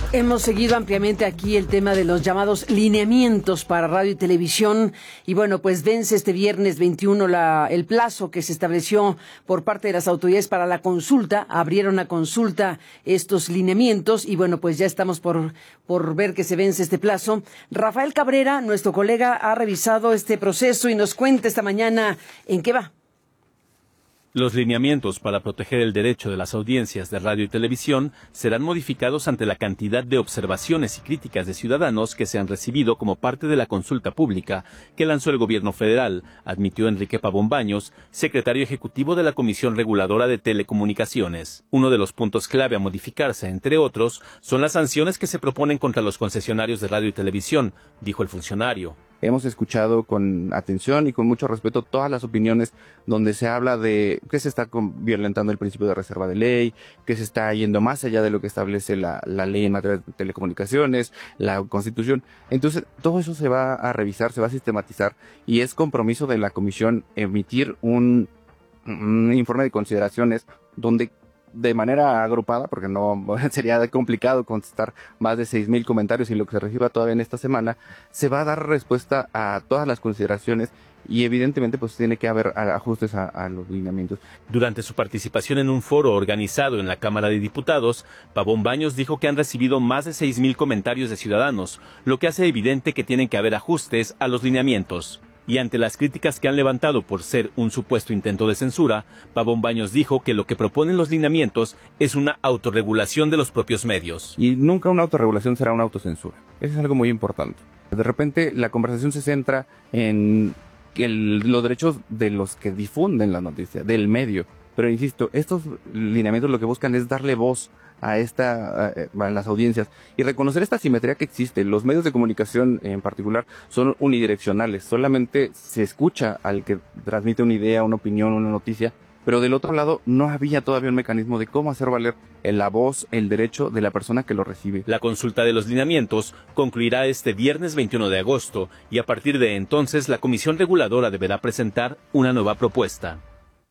Hemos seguido ampliamente aquí el tema de los llamados lineamientos para radio y televisión y bueno, pues vence este viernes 21 el plazo que se estableció por parte de las autoridades para la consulta. Abrieron a consulta estos lineamientos y bueno, pues ya estamos por ver que se vence este plazo. Rafael Cabrera, nuestro colega, ha revisado este proceso y nos cuenta esta mañana en qué va. Los lineamientos para proteger el derecho de las audiencias de radio y televisión serán modificados ante la cantidad de observaciones y críticas de ciudadanos que se han recibido como parte de la consulta pública que lanzó el gobierno federal, admitió Enrique Pavón Baños, secretario ejecutivo de la Comisión Reguladora de Telecomunicaciones. Uno de los puntos clave a modificarse, entre otros, son las sanciones que se proponen contra los concesionarios de radio y televisión, dijo el funcionario. Hemos escuchado con atención y con mucho respeto todas las opiniones donde se habla de que se está violentando el principio de reserva de ley, que se está yendo más allá de lo que establece la ley en materia de telecomunicaciones, la Constitución. Entonces, todo eso se va a revisar, se va a sistematizar y es compromiso de la Comisión emitir un informe de consideraciones donde de manera agrupada, porque no sería complicado contestar más de 6,000 comentarios y lo que se reciba todavía en esta semana, se va a dar respuesta a todas las consideraciones y evidentemente pues tiene que haber ajustes a los lineamientos. Durante su participación en un foro organizado en la Cámara de Diputados, Pavón Baños dijo que han recibido más de 6,000 comentarios de ciudadanos, lo que hace evidente que tienen que haber ajustes a los lineamientos. Y ante las críticas que han levantado por ser un supuesto intento de censura, Pavón Baños dijo que lo que proponen los lineamientos es una autorregulación de los propios medios. Y nunca una autorregulación será una autocensura. Eso es algo muy importante. De repente la conversación se centra en los derechos de los que difunden la noticia, del medio. Pero insisto, estos lineamientos lo que buscan es darle voz a las audiencias y reconocer esta asimetría que existe. Los medios de comunicación en particular son unidireccionales, solamente se escucha al que transmite una idea, una opinión, una noticia, pero del otro lado no había todavía un mecanismo de cómo hacer valer la voz, el derecho de la persona que lo recibe. La consulta de los lineamientos concluirá este viernes 21 de agosto y a partir de entonces la Comisión Reguladora deberá presentar una nueva propuesta.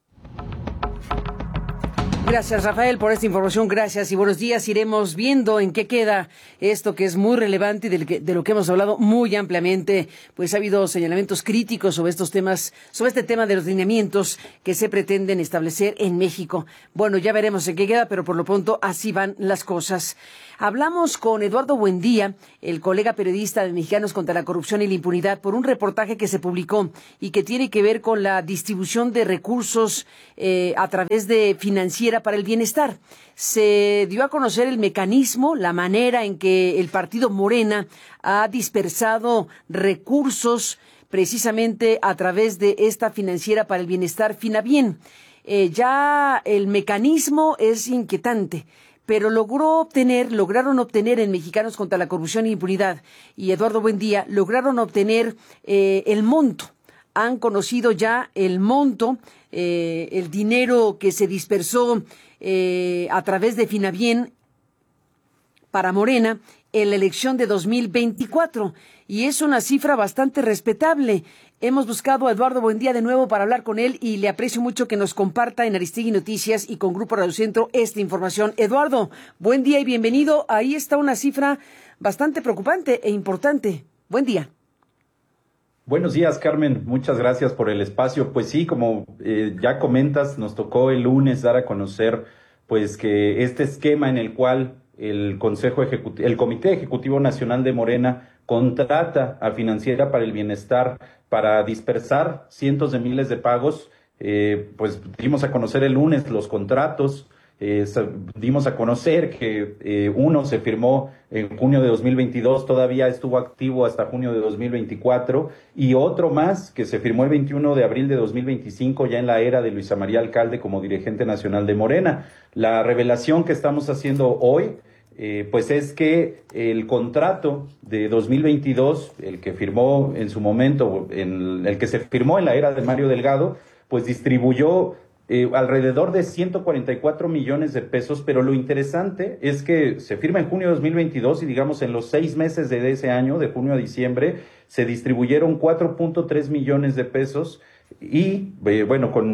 Gracias, Rafael, por esta información. Gracias y buenos días. Iremos viendo en qué queda esto que es muy relevante y de lo que hemos hablado muy ampliamente. Pues ha habido señalamientos críticos sobre estos temas, sobre este tema de los lineamientos que se pretenden establecer en México. Bueno, ya veremos en qué queda, pero por lo pronto así van las cosas. Hablamos con Eduardo Buendía, el colega periodista de Mexicanos contra la Corrupción y la Impunidad, por un reportaje que se publicó y que tiene que ver con la distribución de recursos a través de Financiera para el Bienestar. Se dio a conocer el mecanismo, la manera en que el partido Morena ha dispersado recursos precisamente a través de esta Financiera para el Bienestar, Finabien. Ya el mecanismo es inquietante, pero lograron obtener en Mexicanos contra la Corrupción e Impunidad y Eduardo Buendía lograron obtener el monto. Han conocido ya el monto, el dinero que se dispersó a través de Finabien para Morena en la elección de 2024 y es una cifra bastante respetable. Hemos buscado a Eduardo Buendía de nuevo para hablar con él y le aprecio mucho que nos comparta en Aristegui Noticias y con Grupo Radio Centro esta información. Eduardo, buen día y bienvenido. Ahí está una cifra bastante preocupante e importante. Buen día. Buenos días, Carmen. Muchas gracias por el espacio. Pues sí, como ya comentas, nos tocó el lunes dar a conocer pues que este esquema en el cual el Comité Ejecutivo Nacional de Morena contrata a Financiera para el Bienestar para dispersar cientos de miles de pagos, pues dimos a conocer el lunes los contratos, dimos a conocer que uno se firmó en junio de 2022, todavía estuvo activo hasta junio de 2024, y otro más que se firmó el 21 de abril de 2025, ya en la era de Luisa María Alcalde como dirigente nacional de Morena. La revelación que estamos haciendo hoy pues es que el contrato de 2022, el que firmó en su momento, el que se firmó en la era de Mario Delgado, pues distribuyó alrededor de 144 millones de pesos, pero lo interesante es que se firma en junio de 2022 y digamos en los 6 meses de ese año, de junio a diciembre, se distribuyeron 4.3 millones de pesos y bueno, con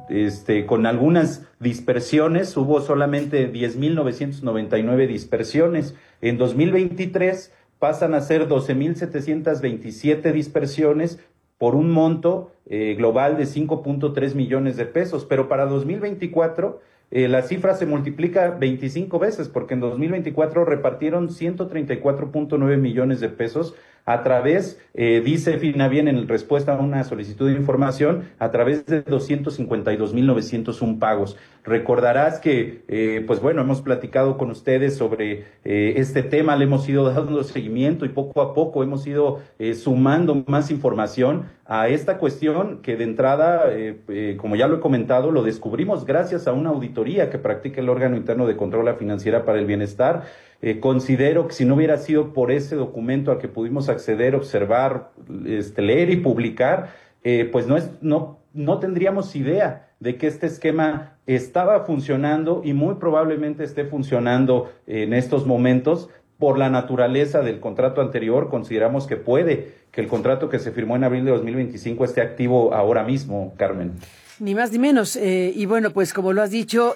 con algunas dispersiones, hubo solamente 10,999 dispersiones. En 2023 pasan a ser 12,727 dispersiones por un monto global de 5.3 millones de pesos. Pero para 2024 la cifra se multiplica 25 veces, porque en 2024 repartieron 134.9 millones de pesos a través, dice Finavien en respuesta a una solicitud de información, a través de 252,901 pagos. Recordarás que, pues bueno, hemos platicado con ustedes sobre este tema, le hemos ido dando seguimiento y poco a poco hemos ido sumando más información a esta cuestión que de entrada, como ya lo he comentado, lo descubrimos gracias a una auditoría que practica el órgano interno de control financiera para el bienestar. Considero que si no hubiera sido por ese documento al que pudimos acceder, observar, leer y publicar, pues no tendríamos idea de que este esquema estaba funcionando y muy probablemente esté funcionando en estos momentos. Por la naturaleza del contrato anterior, consideramos que puede que el contrato que se firmó en abril de 2025 esté activo ahora mismo, Carmen. Ni más ni menos. Y bueno, pues como lo has dicho,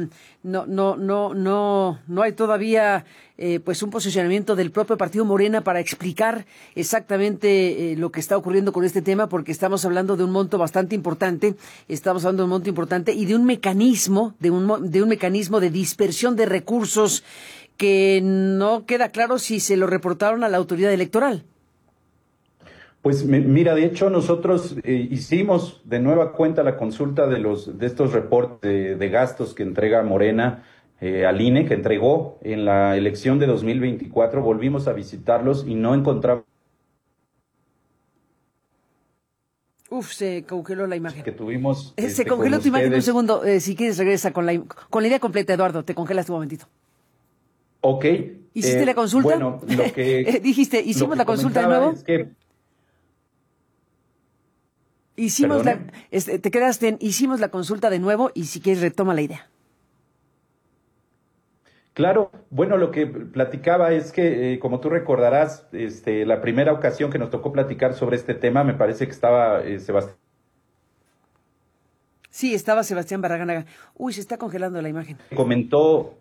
no hay todavía pues un posicionamiento del propio partido Morena para explicar exactamente lo que está ocurriendo con este tema, porque estamos hablando de un monto bastante importante, y de un mecanismo, de un mecanismo de dispersión de recursos que no queda claro si se lo reportaron a la autoridad electoral. Pues mira, de hecho nosotros hicimos de nueva cuenta la consulta de estos reportes de gastos que entrega Morena al INE, que entregó en la elección de 2024. Volvimos a visitarlos y no encontramos. Se congeló la imagen. Que tuvimos. Se congeló tu imagen un segundo. Si quieres regresa con la idea completa, Eduardo. Te congelas un momentito. Ok. ¿Hiciste la consulta? Bueno, lo que dijiste, ¿hicimos la consulta de nuevo? Es que te quedaste en hicimos la consulta de nuevo y si quieres retoma la idea. Claro, bueno, lo que platicaba es que, como tú recordarás, la primera ocasión que nos tocó platicar sobre este tema, me parece que estaba Sebastián. Sí, estaba Sebastián Barragán. Se está congelando la imagen. Comentó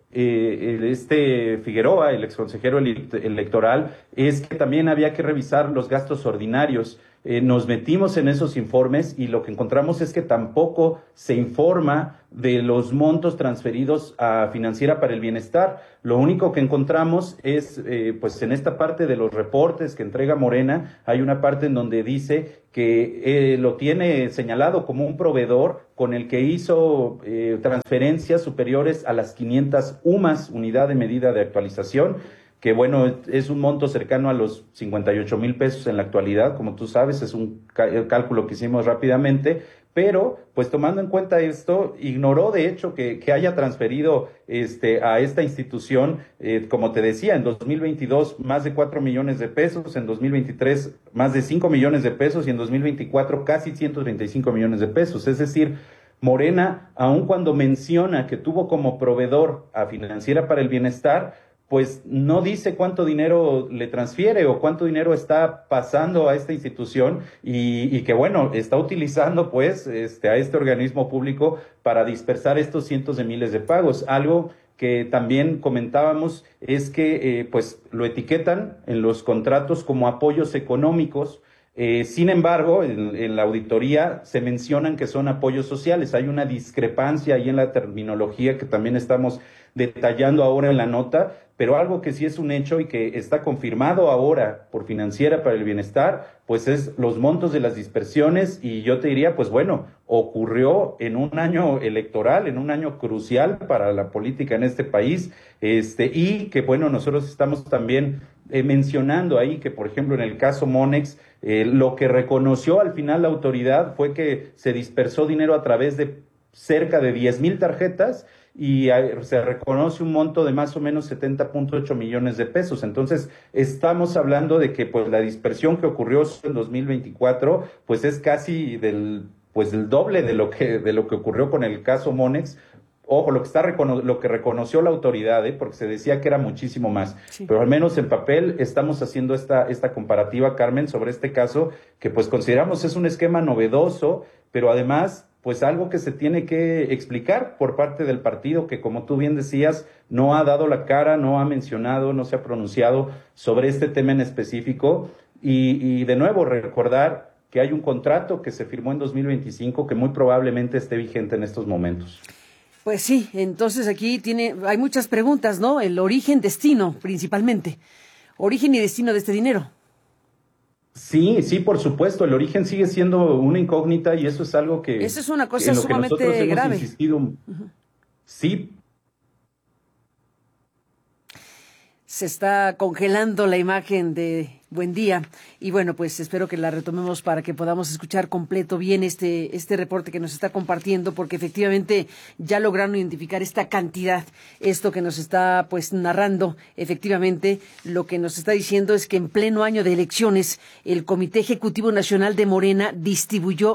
Figueroa, el exconsejero electoral, es que también había que revisar los gastos ordinarios. Nos metimos en esos informes y lo que encontramos es que tampoco se informa de los montos transferidos a Financiera para el Bienestar. Lo único que encontramos es, pues en esta parte de los reportes que entrega Morena, hay una parte en donde dice que lo tiene señalado como un proveedor con el que hizo transferencias superiores a las 500 UMAS, unidad de medida de actualización, que bueno, es un monto cercano a los 58,000 pesos en la actualidad, como tú sabes, es un cálculo que hicimos rápidamente, pero pues tomando en cuenta esto, ignoró de hecho que haya transferido a esta institución, como te decía, en 2022 más de 4 millones de pesos, en 2023 más de 5 millones de pesos y en 2024 casi 135 millones de pesos, es decir, Morena, aun cuando menciona que tuvo como proveedor a Financiera para el Bienestar, pues no dice cuánto dinero le transfiere o cuánto dinero está pasando a esta institución y que bueno, está utilizando pues a este organismo público para dispersar estos cientos de miles de pagos. Algo que también comentábamos es que pues lo etiquetan en los contratos como apoyos económicos. Sin embargo, en la auditoría se mencionan que son apoyos sociales. Hay una discrepancia ahí en la terminología que también estamos detallando ahora en la nota, pero algo que sí es un hecho y que está confirmado ahora por Financiera para el Bienestar, pues es los montos de las dispersiones y yo te diría, pues bueno, ocurrió en un año electoral, en un año crucial para la política en este país, y que bueno, nosotros estamos también mencionando ahí que, por ejemplo, en el caso Monex, lo que reconoció al final la autoridad fue que se dispersó dinero a través de cerca de 10,000 tarjetas y se reconoce un monto de más o menos 70.8 millones de pesos. Entonces, estamos hablando de que pues la dispersión que ocurrió en 2024 pues es casi del doble de lo que ocurrió con el caso Monex. Ojo, lo que reconoció la autoridad, porque se decía que era muchísimo más. Sí. Pero al menos en papel estamos haciendo esta comparativa, Carmen, sobre este caso que pues consideramos es un esquema novedoso, pero además pues algo que se tiene que explicar por parte del partido que, como tú bien decías, no ha dado la cara, no ha mencionado, no se ha pronunciado sobre este tema en específico. Y de nuevo recordar que hay un contrato que se firmó en 2025 que muy probablemente esté vigente en estos momentos. Pues sí, entonces aquí hay muchas preguntas, ¿no? El origen, destino, principalmente. Origen y destino de este dinero. Sí, sí, por supuesto, el origen sigue siendo una incógnita y eso es algo que... Eso es una cosa en lo que nosotros sumamente hemos grave. insistido. Sí. Se está congelando la imagen de Buendía y bueno, pues espero que la retomemos para que podamos escuchar completo bien este reporte que nos está compartiendo, porque efectivamente ya lograron identificar esta cantidad. Esto que nos está pues narrando, efectivamente lo que nos está diciendo es que en pleno año de elecciones el Comité Ejecutivo Nacional de Morena distribuyó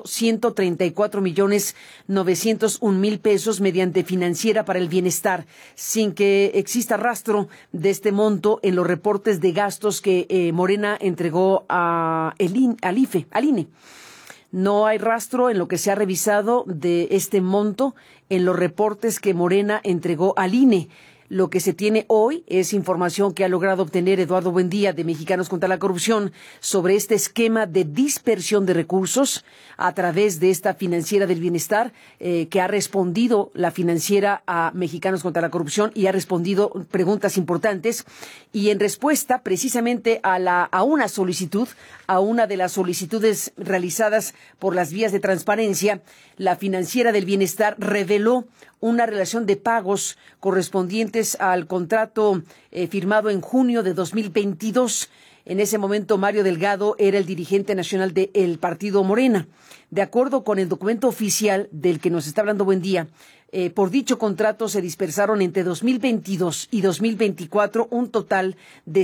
134,901,000 pesos mediante Financiera para el Bienestar, sin que exista rastro de este monto en los reportes de gastos que Morena entregó al INE. No hay rastro en lo que se ha revisado de este monto en los reportes que Morena entregó al INE. Lo que se tiene hoy es información que ha logrado obtener Eduardo Buendía de Mexicanos contra la Corrupción sobre este esquema de dispersión de recursos a través de esta Financiera del Bienestar, que ha respondido la Financiera a Mexicanos contra la Corrupción y ha respondido preguntas importantes. Y en respuesta precisamente a una solicitud, a una de las solicitudes realizadas por las vías de transparencia, la Financiera del Bienestar reveló una relación de pagos correspondientes al contrato firmado en junio de 2022. En ese momento, Mario Delgado era el dirigente nacional del partido Morena. De acuerdo con el documento oficial del que nos está hablando Buendía, por dicho contrato se dispersaron entre 2022 y 2024 un total de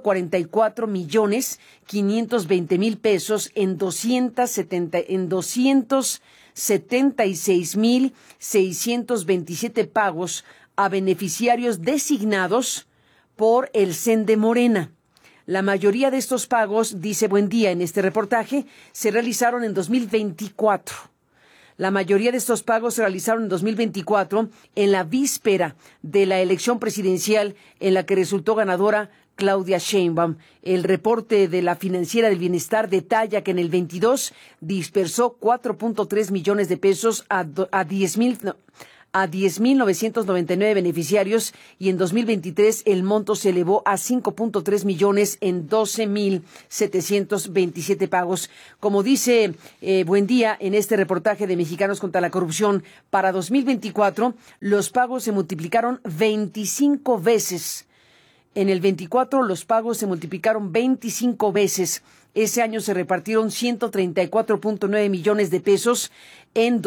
144,520,000 pesos en 276,627 pagos a beneficiarios designados por el CEN de Morena. La mayoría de estos pagos, dice Buendía en este reportaje, se realizaron en 2024. La mayoría de estos pagos se realizaron en 2024, en la víspera de la elección presidencial en la que resultó ganadora Claudia Sheinbaum. El reporte de la Financiera del Bienestar detalla que en el 22 dispersó 4.3 millones de pesos a 10,999 beneficiarios y en 2023 el monto se elevó a 5.3 millones en 12,727 pagos. Como dice Buendía en este reportaje de Mexicanos contra la Corrupción, para 2024 los pagos se multiplicaron 25 veces. En el 24 los pagos se multiplicaron 25 veces. Ese año se repartieron 134.9 millones de pesos en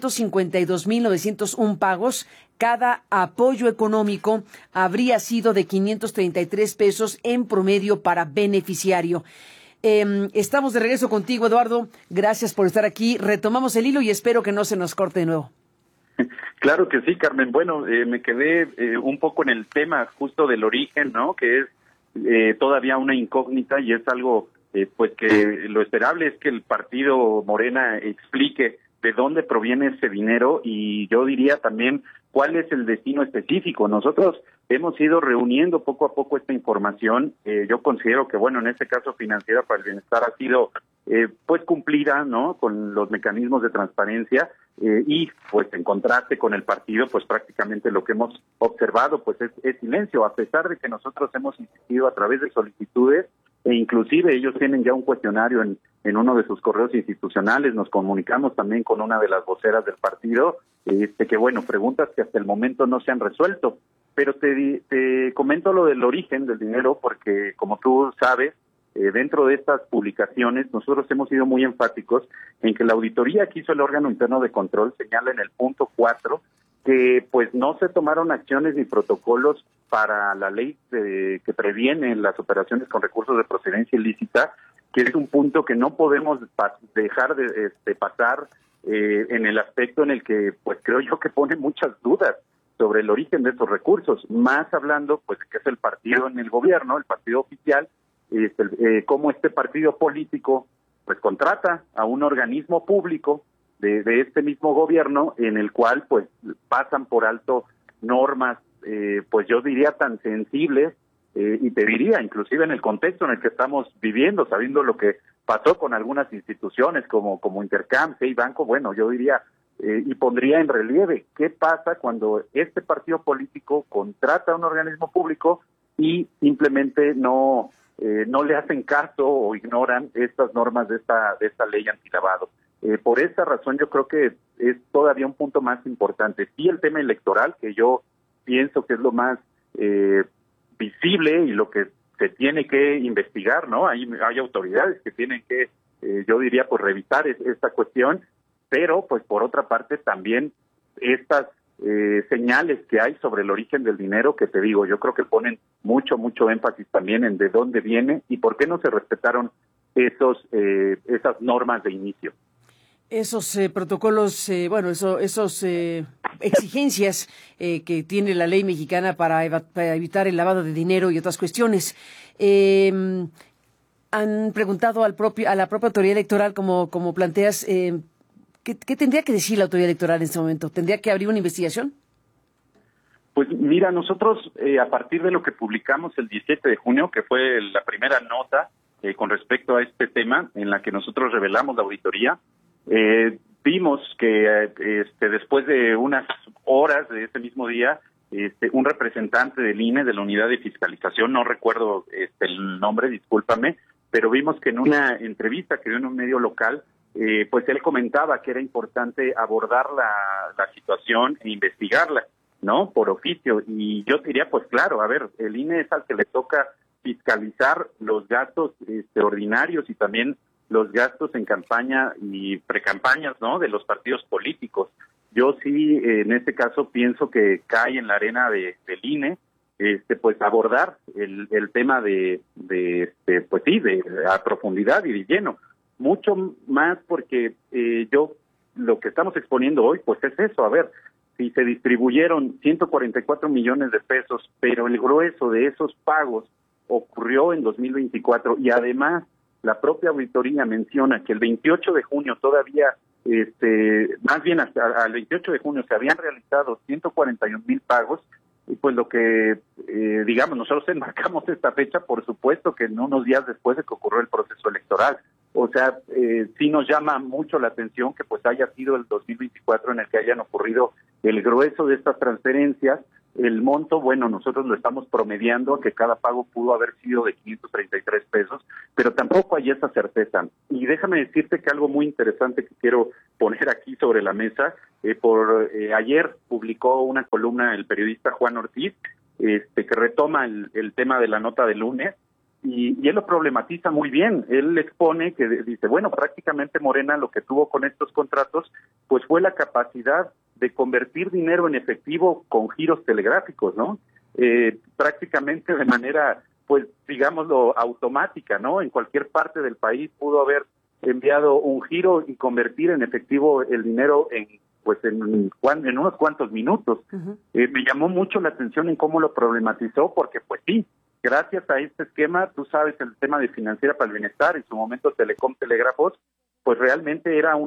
252,901 pagos. Cada apoyo económico habría sido de 533 pesos en promedio para beneficiario. Estamos de regreso contigo, Eduardo. Gracias por estar aquí. Retomamos el hilo y espero que no se nos corte de nuevo. Claro que sí, Carmen. Bueno, me quedé un poco en el tema justo del origen, ¿no? Que es todavía una incógnita y es algo, pues que lo esperable es que el partido Morena explique de dónde proviene ese dinero y yo diría también cuál es el destino específico. Nosotros hemos ido reuniendo poco a poco esta información. Yo considero que, bueno, en este caso Financiera para el Bienestar ha sido pues cumplida, ¿no? Con los mecanismos de transparencia y pues en contraste con el partido, pues prácticamente lo que hemos observado pues es silencio, a pesar de que nosotros hemos insistido a través de solicitudes e inclusive ellos tienen ya un cuestionario en uno de sus correos institucionales. Nos comunicamos también con una de las voceras del partido, que bueno, preguntas que hasta el momento no se han resuelto. Pero te comento lo del origen del dinero porque, como tú sabes, dentro de estas publicaciones nosotros hemos sido muy enfáticos en que la auditoría que hizo el órgano interno de control señala en el punto 4 que pues no se tomaron acciones ni protocolos para la ley que previene las operaciones con recursos de procedencia ilícita, que es un punto que no podemos dejar de pasar en el aspecto en el que pues creo yo que pone muchas dudas sobre el origen de estos recursos, más hablando pues que es el partido en el gobierno, el partido oficial, cómo este partido político pues contrata a un organismo público de este mismo gobierno, en el cual pues pasan por alto normas, pues yo diría tan sensibles, y te diría, inclusive en el contexto en el que estamos viviendo, sabiendo lo que pasó con algunas instituciones como Intercam, y Banco, bueno, yo diría, y pondría en relieve qué pasa cuando este partido político contrata a un organismo público y simplemente no le hacen caso o ignoran estas normas de esta ley antilavado. Por esta razón yo creo que es todavía un punto más importante. Sí, el tema electoral, que yo pienso que es lo más visible y lo que se tiene que investigar, ¿no? Hay autoridades que tienen que, yo diría, pues revisar esta cuestión, pero pues por otra parte también estas señales que hay sobre el origen del dinero, que te digo, yo creo que ponen mucho énfasis también en de dónde viene y por qué no se respetaron esas normas de inicio. Esos protocolos, exigencias que tiene la ley mexicana para evitar el lavado de dinero y otras cuestiones. Han preguntado a la propia autoridad electoral, como planteas, ¿qué tendría que decir la autoridad electoral en este momento? ¿Tendría que abrir una investigación? Pues mira, nosotros a partir de lo que publicamos el 17 de junio, que fue la primera nota con respecto a este tema, en la que nosotros revelamos la auditoría, vimos que después de unas horas de ese mismo día, un representante del INE, de la unidad de fiscalización, no recuerdo el nombre, discúlpame, pero vimos que en una entrevista que dio en un medio local, pues él comentaba que era importante abordar la situación e investigarla, ¿no? Por oficio. Y yo diría, pues claro, a ver, el INE es al que le toca fiscalizar los gastos ordinarios y también los gastos en campaña y precampañas, ¿no?, de los partidos políticos. Yo sí, en este caso, pienso que cae en la arena del INE, pues abordar el tema pues sí, a profundidad y de lleno. Mucho más porque yo lo que estamos exponiendo hoy, pues es eso, a ver, si se distribuyeron 144 millones de pesos, pero el grueso de esos pagos ocurrió en 2024 y además la propia auditoría menciona que el 28 de junio todavía, más bien hasta el 28 de junio se habían realizado 141,000 pagos, y pues lo que, digamos, nosotros enmarcamos esta fecha, por supuesto que en unos días después de que ocurrió el proceso electoral. O sea, sí nos llama mucho la atención que pues haya sido el 2024 en el que hayan ocurrido el grueso de estas transferencias. El monto, bueno, nosotros lo estamos promediando, que cada pago pudo haber sido de 533 pesos, pero tampoco hay esa certeza. Y déjame decirte que algo muy interesante que quiero poner aquí sobre la mesa, ayer publicó una columna el periodista Juan Ortiz, que retoma el tema de la nota del lunes, y él lo problematiza muy bien. Él expone que dice, bueno, prácticamente Morena lo que tuvo con estos contratos, pues fue la capacidad de convertir dinero en efectivo con giros telegráficos, ¿no? Prácticamente de manera, pues, digámoslo, automática, ¿no? En cualquier parte del país pudo haber enviado un giro y convertir en efectivo el dinero en unos cuantos minutos. Uh-huh. Me llamó mucho la atención en cómo lo problematizó, porque pues sí, gracias a este esquema, tú sabes, el tema de Financiera para el Bienestar, en su momento Telecom Telégrafos, pues realmente era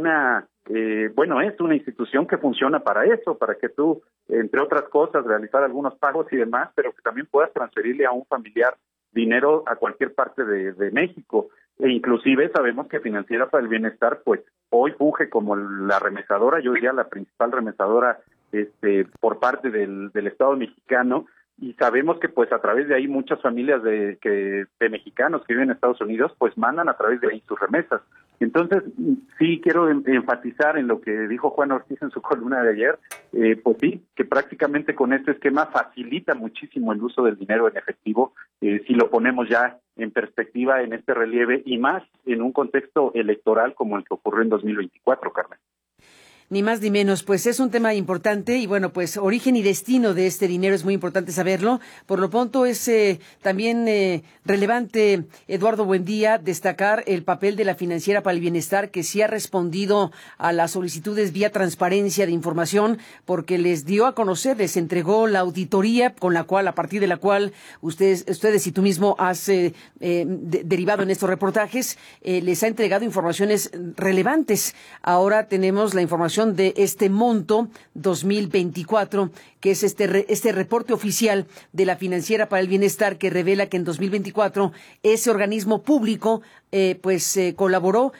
es una institución que funciona para eso, para que tú, entre otras cosas, realizar algunos pagos y demás, pero que también puedas transferirle a un familiar dinero a cualquier parte de México. E inclusive sabemos que Financiera para el Bienestar, pues hoy funge como la remesadora, yo diría la principal remesadora por parte del Estado mexicano, y sabemos que pues a través de ahí muchas familias de mexicanos que viven en Estados Unidos pues mandan a través de ahí sus remesas. Entonces sí quiero enfatizar en lo que dijo Juan Ortiz en su columna de ayer, pues sí, que prácticamente con este esquema facilita muchísimo el uso del dinero en efectivo, si lo ponemos ya en perspectiva en este relieve y más en un contexto electoral como el que ocurrió en 2024, Carmen. Ni más ni menos, pues es un tema importante y bueno, pues origen y destino de este dinero es muy importante saberlo. Por lo pronto es también relevante, Eduardo Buendía, destacar el papel de la Financiera para el Bienestar, que sí ha respondido a las solicitudes vía transparencia de información, porque les dio a conocer, les entregó la auditoría con la cual, a partir de la cual ustedes y tú mismo has derivado en estos reportajes, les ha entregado informaciones relevantes. Ahora tenemos la información de este monto 2024, que es este reporte oficial de la Financiera para el Bienestar, que revela que en 2024 ese organismo público colaboró,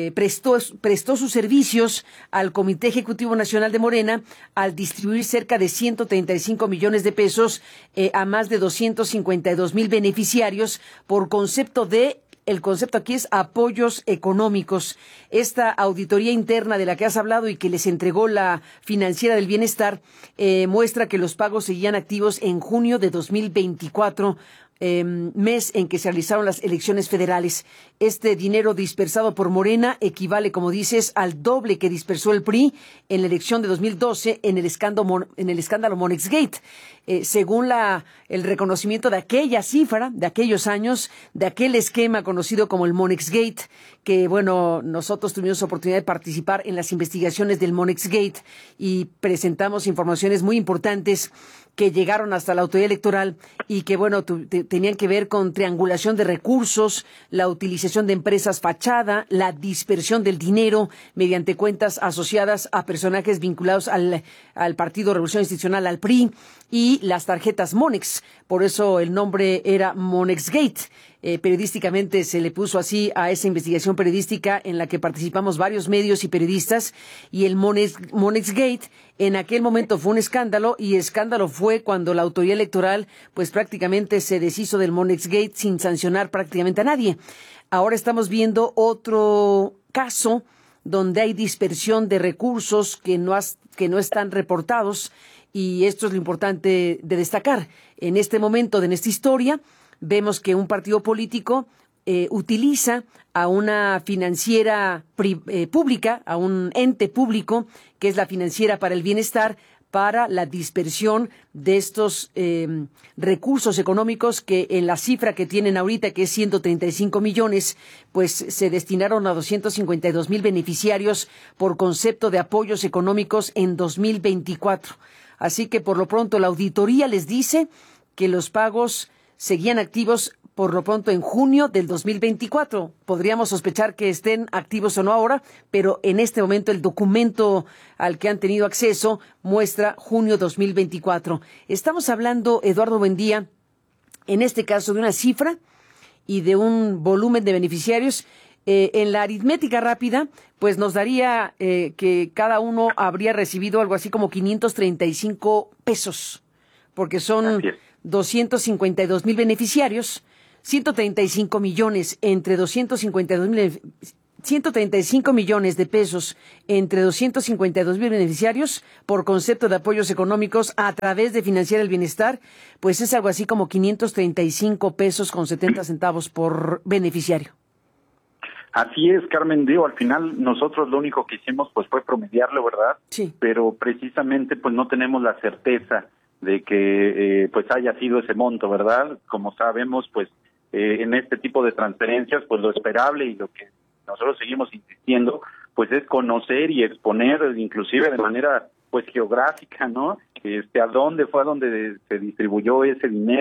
prestó sus servicios al Comité Ejecutivo Nacional de Morena al distribuir cerca de 135 millones de pesos a más de 252,000 beneficiarios por concepto de... El concepto aquí es apoyos económicos. Esta auditoría interna de la que has hablado y que les entregó la Financiera del Bienestar muestra que los pagos seguían activos en junio de 2024, mes en que se realizaron las elecciones federales. Este dinero dispersado por Morena equivale, como dices, al doble que dispersó el PRI en la elección de 2012 en el escándalo Monexgate. Según el reconocimiento de aquella cifra, de aquellos años, de aquel esquema conocido como el Monexgate, que bueno, nosotros tuvimos oportunidad de participar en las investigaciones del Monexgate y presentamos informaciones muy importantes que llegaron hasta la autoridad electoral y que, bueno, tenían que ver con triangulación de recursos, la utilización de empresas fachada, la dispersión del dinero mediante cuentas asociadas a personajes vinculados al Partido Revolución Institucional, al PRI, y las tarjetas Monex. Por eso el nombre era Monexgate. Periodísticamente se le puso así a esa investigación periodística en la que participamos varios medios y periodistas, y el Monexgate en aquel momento fue un escándalo, y escándalo fue cuando la autoridad electoral pues prácticamente se deshizo del Monexgate sin sancionar prácticamente a nadie. Ahora estamos viendo otro caso donde hay dispersión de recursos que no están reportados, y esto es lo importante de destacar. En este momento, en esta historia, vemos que un partido político utiliza a una financiera pública, a un ente público, que es la Financiera para el Bienestar, para la dispersión de estos recursos económicos que en la cifra que tienen ahorita, que es 135 millones, pues se destinaron a 252,000 beneficiarios por concepto de apoyos económicos en 2024. Así que por lo pronto la auditoría les dice que los pagos seguían activos por lo pronto en junio del 2024. Podríamos sospechar que estén activos o no ahora, pero en este momento el documento al que han tenido acceso muestra junio 2024. Estamos hablando, Eduardo Buendía, en este caso de una cifra y de un volumen de beneficiarios. En la aritmética rápida, pues nos daría que cada uno habría recibido algo así como 535 pesos, porque son 252,000 beneficiarios, 135 millones entre 135 millones de pesos entre 252,000 beneficiarios por concepto de apoyos económicos a través de Financiera del Bienestar, pues es algo así como 535 pesos con 70 centavos por beneficiario. Así es, Carmen, digo, al final nosotros lo único que hicimos pues fue promediarlo, ¿verdad? Sí. Pero precisamente pues no tenemos la certeza de que pues haya sido ese monto, ¿verdad? Como sabemos, pues en este tipo de transferencias, pues lo esperable y lo que nosotros seguimos insistiendo, pues es conocer y exponer, inclusive de manera pues geográfica, ¿no? A dónde fue a donde se distribuyó ese dinero.